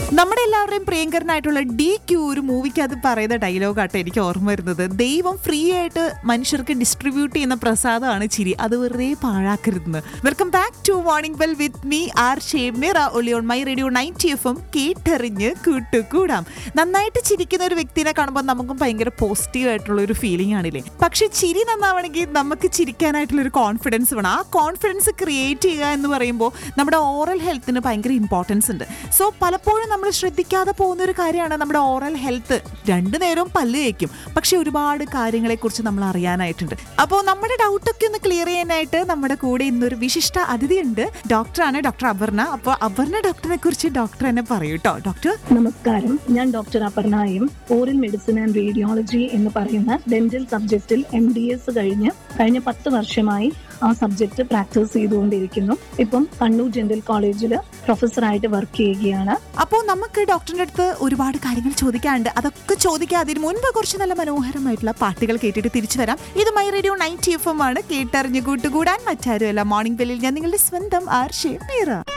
നമ്മുടെ എല്ലാവരുടെയും പ്രിയങ്കരനായിട്ടുള്ള DQ ഒരു മൂവിക്ക് അത് പറയുന്ന ഡയലോഗാട്ടോ എനിക്ക് ഓർമ്മ വരുന്നത്. ദൈവം ഫ്രീ ആയിട്ട് മനുഷ്യർക്ക് ഡിസ്ട്രിബ്യൂട്ട് ചെയ്യുന്ന പ്രസാദമാണ് ചിരി, അത് വെറുതെ പാഴാക്കരുതെന്ന്. Welcome back to morning well with me R ഷേമിറ ഒളി ഓൺ മൈ റേഡിയോ 90 FM. കേട്ടറിഞ്ഞ് കൂട്ടുകൂടാം. നന്നായിട്ട് ചിരിക്കുന്ന ഒരു വ്യക്തിനെ കാണുമ്പോൾ നമുക്കും ഭയങ്കര പോസിറ്റീവ് ആയിട്ടുള്ള ഒരു ഫീലിംഗ് ആണില്ലേ. പക്ഷെ ചിരി നന്നാവണമെങ്കിൽ നമുക്ക് ചിരിക്കാനായിട്ടുള്ള ഒരു കോൺഫിഡൻസ് വേണം. ആ കോൺഫിഡൻസ് ക്രിയേറ്റ് ചെയ്യുക എന്ന് പറയുമ്പോൾ നമ്മുടെ ഓറൽ ഹെൽത്തിന് ഭയങ്കര ഇമ്പോർട്ടൻസ് ഉണ്ട്. സോ പലപ്പോഴും നമ്മൾ ശ്രദ്ധിക്കാതെ പോകുന്ന ഒരു കാര്യമാണ് നമ്മുടെ ഓറൽ ഹെൽത്ത്. 2 നേരവും പല്ല് തേക്കും, പക്ഷെ ഒരുപാട് കാര്യങ്ങളെക്കുറിച്ച് നമ്മൾ അറിയാനായിട്ടുണ്ട്. അപ്പോൾ നമ്മുടെ ഡൗട്ടൊക്കെ ഒന്ന് ക്ലിയർ ചെയ്യാനായിട്ട് നമ്മുടെ കൂടെ ഇന്നൊരു വിശിഷ്ട അതിഥിയുണ്ട്. ഡോക്ടറാണ്, ഡോക്ടർ അപർണ. അപ്പോൾ അപർണ ഡോക്ടറിനെ കുറിച്ച് ഡോക്ടർ തന്നെ പറയൂ കേട്ടോ. ഡോക്ടർ നമസ്കാരം, ഞാൻ doctor അപർണയും oral medicine and radiology എന്ന് പറയുന്ന ഡെന്റൽ സബ്ജക്റ്റിൽ MDS കഴിഞ്ഞ 10 വർഷമായി ആ സബ്ജക്ട് പ്രാക്ടീസ് ചെയ്തുകൊണ്ടിരിക്കുന്നു. ഇപ്പം കണ്ണൂർ ഡെന്റൽ കോളേജിൽ പ്രൊഫസറായിട്ട് വർക്ക് ചെയ്യുകയാണ്. അപ്പോൾ നമുക്ക് ഡോക്ടറിന്റെ അടുത്ത് ഒരുപാട് കാര്യങ്ങൾ ചോദിക്കാനുണ്ട്. അതൊക്കെ ചോദിക്കാതിന് മുൻപ് കുറച്ച് നല്ല മനോഹരമായിട്ടുള്ള പാട്ടുകൾ കേട്ടിട്ട് തിരിച്ചു വരാം. ഇത് മൈ റേഡിയോ 90 FM ആണ്. കേട്ടറിഞ്ഞ് കൂട്ടുകൂടാൻ മറ്റാരുമല്ല, മോർണിംഗ് ബെല്ലിൽ ഞാൻ നിങ്ങളുടെ സ്വന്തം ആർ ഷേമിറ.